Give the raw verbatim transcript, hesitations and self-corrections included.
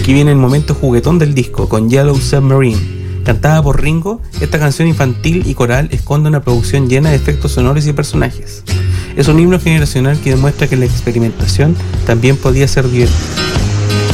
aquí viene el momento juguetón del disco, con Yellow Submarine. Cantada por Ringo, esta canción infantil y coral esconde una producción llena de efectos sonoros y personajes. Es un himno generacional que demuestra que la experimentación también podía ser divertida.